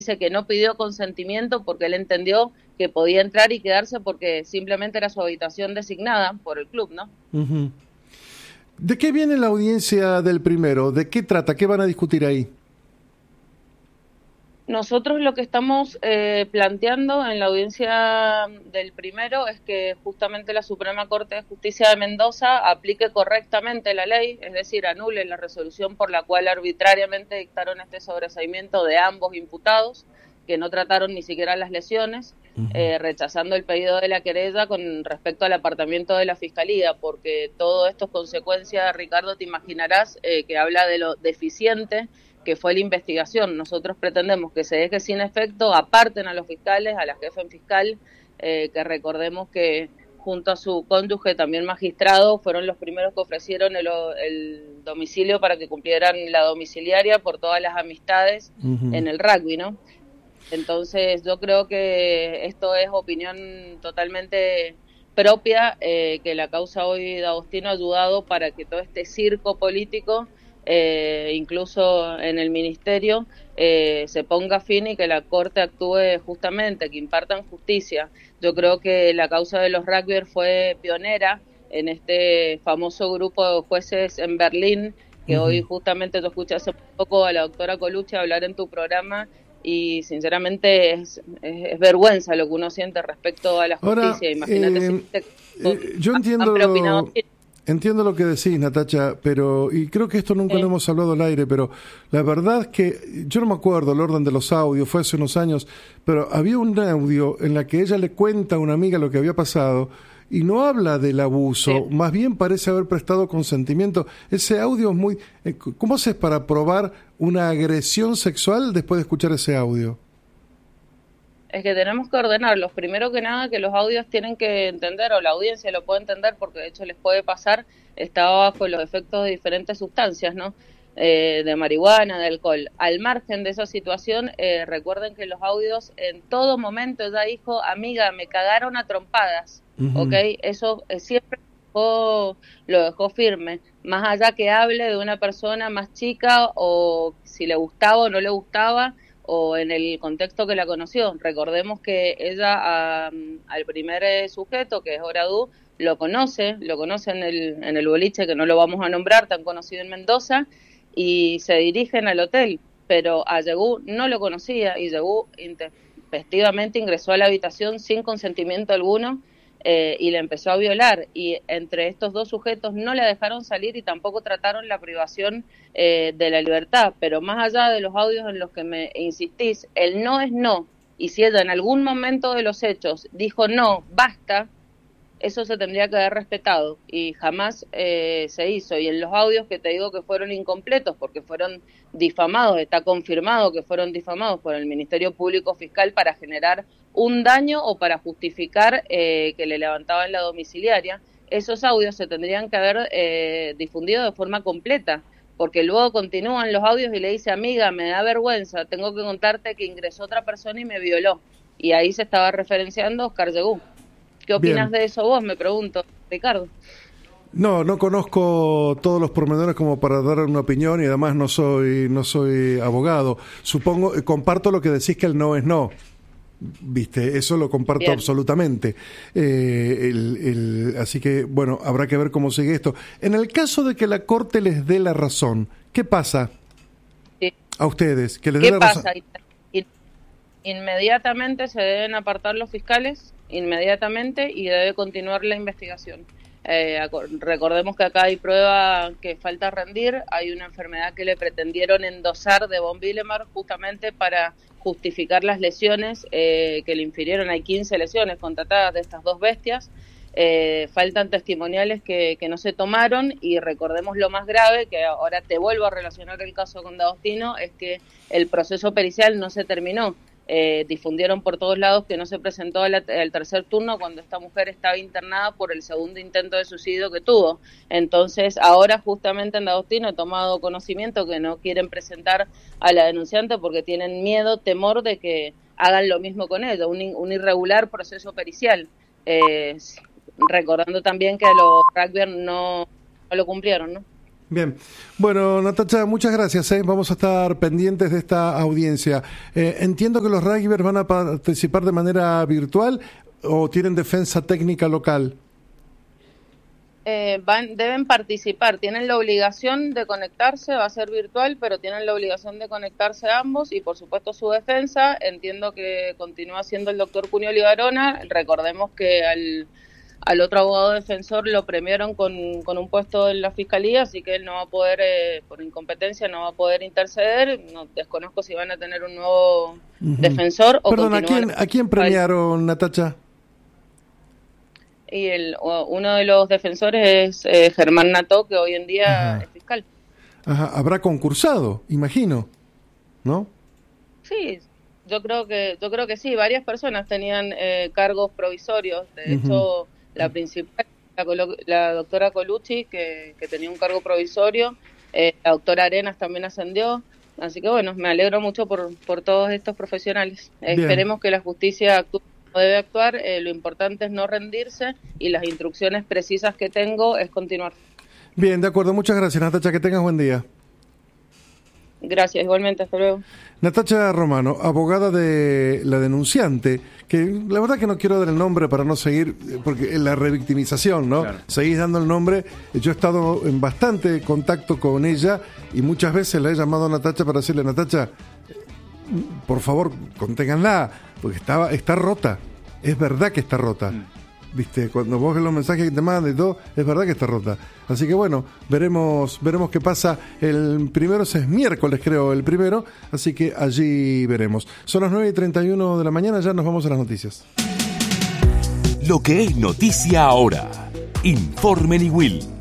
dice que no pidió consentimiento porque él entendió que podía entrar y quedarse porque simplemente era su habitación designada por el club, ¿no? Ujú. ¿De qué viene la audiencia del primero? ¿De qué trata? ¿Qué van a discutir ahí? Nosotros lo que estamos planteando en la audiencia del primero es que justamente la Suprema Corte de Justicia de Mendoza aplique correctamente la ley, es decir, anule la resolución por la cual arbitrariamente dictaron este sobreseimiento de ambos imputados, que no trataron ni siquiera las lesiones, rechazando el pedido de la querella con respecto al apartamiento de la Fiscalía, porque todo esto es consecuencia, Ricardo, te imaginarás, que habla de lo deficiente que fue la investigación. Nosotros pretendemos que se deje sin efecto, aparten a los fiscales, a la jefa en fiscal, que recordemos que junto a su cónyuge, también magistrado, fueron los primeros que ofrecieron el domicilio para que cumplieran la domiciliaria por todas las amistades en el rugby, ¿no? Entonces yo creo que esto es opinión totalmente propia, que la causa hoy de Agostino ha ayudado para que todo este circo político, incluso en el ministerio, se ponga fin y que la Corte actúe justamente, que impartan justicia. Yo creo que la causa de los rugbyers fue pionera en este famoso grupo de jueces en Berlín, que hoy justamente yo escuché hace poco a la doctora Colucci hablar en tu programa, y sinceramente es vergüenza lo que uno siente respecto a la Ahora, justicia. Imagínate si yo entiendo lo que decís, Natacha, pero, y creo que esto nunca lo hemos hablado al aire, pero la verdad es que yo no me acuerdo el orden de los audios, fue hace unos años, pero había un audio en la que ella le cuenta a una amiga lo que había pasado y no habla del abuso, más bien parece haber prestado consentimiento. Ese audio es muy... ¿Cómo haces para probar una agresión sexual después de escuchar ese audio? Es que tenemos que ordenarlos. Primero que nada, que los audios tienen que entender, o la audiencia lo puede entender, porque de hecho les puede pasar, estaba bajo los efectos de diferentes sustancias, ¿no? De marihuana, de alcohol. Al margen de esa situación, recuerden que los audios en todo momento ella dijo: amiga, me cagaron a trompadas, ¿ok? Eso siempre lo dejó firme. Más allá que hable de una persona más chica, o si le gustaba o no le gustaba, o en el contexto que la conoció. Recordemos que ella al primer sujeto, que es Oradú, lo conoce en el boliche, que no lo vamos a nombrar, tan conocido en Mendoza, y se dirigen al hotel, pero a Yegú no lo conocía, y Yegú intempestivamente ingresó a la habitación sin consentimiento alguno, y le empezó a violar, y entre estos dos sujetos no la dejaron salir y tampoco trataron la privación de la libertad. Pero más allá de los audios en los que me insistís, el no es no, y si ella en algún momento de los hechos dijo no, basta, eso se tendría que haber respetado, y jamás se hizo. Y en los audios que te digo que fueron incompletos porque fueron difamados, está confirmado que fueron difamados por el Ministerio Público Fiscal para generar un daño o para justificar que le levantaban la domiciliaria, esos audios se tendrían que haber difundido de forma completa, porque luego continúan los audios y le dice: amiga, me da vergüenza, tengo que contarte que ingresó otra persona y me violó. Y ahí se estaba referenciando a Oscar Yegú. ¿Qué opinas Bien. de eso vos? Me pregunto, Ricardo. No conozco todos los pormenores como para dar una opinión, y además no soy abogado. Supongo, comparto lo que decís, que el no es no. Viste, eso lo comparto. Bien. Absolutamente. Así que, bueno, habrá que ver cómo sigue esto. En el caso de que la Corte les dé la razón, ¿qué pasa a ustedes? ¿Que les dé la razón? Inmediatamente se deben apartar los fiscales, inmediatamente, y debe continuar la investigación. Recordemos que acá hay prueba que falta rendir, hay una enfermedad que le pretendieron endosar de von Willemer justamente para justificar las lesiones que le infirieron. Hay 15 lesiones contratadas de estas dos bestias. Faltan testimoniales que no se tomaron, y recordemos lo más grave, que ahora te vuelvo a relacionar el caso con D'Agostino, es que el proceso pericial no se terminó. Difundieron por todos lados que no se presentó al tercer turno cuando esta mujer estaba internada por el segundo intento de suicidio que tuvo. Entonces ahora justamente en D'Agostino he tomado conocimiento que no quieren presentar a la denunciante porque tienen miedo, temor de que hagan lo mismo con ella, un irregular proceso pericial, recordando también que los rugbyers no lo cumplieron, ¿no? Bien. Bueno, Natacha, muchas gracias. Vamos a estar pendientes de esta audiencia. Entiendo que los rugbyers van a participar de manera virtual o tienen defensa técnica local. Deben participar, tienen la obligación de conectarse, va a ser virtual, pero tienen la obligación de conectarse ambos y por supuesto su defensa, entiendo que continúa siendo el doctor Cunio Libarona, recordemos que al otro abogado defensor lo premiaron con un puesto en la fiscalía, así que él no va a poder, por incompetencia, no va a poder interceder, no desconozco si van a tener un nuevo defensor o Perdón, ¿a quién premiaron, Natacha? Y uno de los defensores es Germán Nató, que hoy en día es fiscal. Ajá, habrá concursado, imagino, ¿no? Sí, yo creo que sí, varias personas tenían cargos provisorios, de hecho la principal, la doctora Colucci, que tenía un cargo provisorio, la doctora Arenas también ascendió, así que bueno, me alegro mucho por todos estos profesionales. Esperemos que la justicia actúe como debe actuar, lo importante es no rendirse y las instrucciones precisas que tengo es continuar. Bien, de acuerdo, muchas gracias, Natacha, que tengas buen día. Gracias, igualmente, hasta luego. Natacha Romano, abogada de la denunciante, que la verdad que no quiero dar el nombre para no seguir, porque la revictimización, ¿no? Claro. Seguís dando el nombre. Yo he estado en bastante contacto con ella y muchas veces la he llamado a Natacha para decirle, Natacha, por favor, conténganla, porque está rota. Es verdad que está rota. Viste, cuando vos ves los mensajes que te mandan y todo, es verdad que está rota. Así que bueno, veremos qué pasa. El primero es miércoles, creo, el primero. Así que allí veremos. Son las 9:31 de la mañana, ya nos vamos a las noticias. Lo que es noticia ahora. Informe Niwil.